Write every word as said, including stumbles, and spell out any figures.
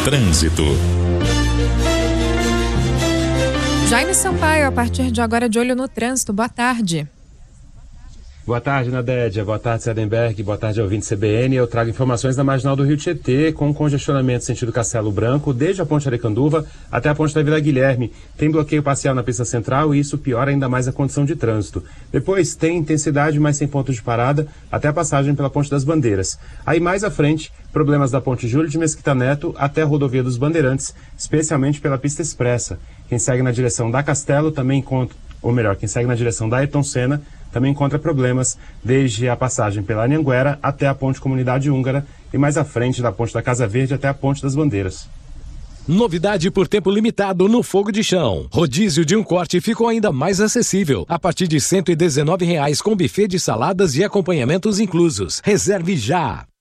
Trânsito. Jaime Sampaio, a partir de agora, de olho no trânsito. Boa tarde. Boa tarde, Nadédia. Boa tarde, Sedenberg. Boa tarde, ouvinte C B N. Eu trago informações da Marginal do Rio Tietê, com congestionamento sentido Castelo Branco, desde a Ponte Arecanduva até a Ponte da Vila Guilherme. Tem bloqueio parcial na pista central e isso piora ainda mais a condição de trânsito. Depois tem intensidade, mas sem pontos de parada, até a passagem pela Ponte das Bandeiras. Aí mais à frente, problemas da Ponte Júlio de Mesquita Neto até a Rodovia dos Bandeirantes, especialmente pela pista expressa. Quem segue na direção da Castelo também encontra, ou melhor, quem segue na direção da Ayrton Senna também encontra problemas desde a passagem pela Anhanguera até a Ponte Comunidade Húngara e mais à frente da Ponte da Casa Verde até a Ponte das Bandeiras. Novidade por tempo limitado no Fogo de Chão. Rodízio de um corte ficou ainda mais acessível, a partir de cento e dezenove reais com buffet de saladas e acompanhamentos inclusos. Reserve já!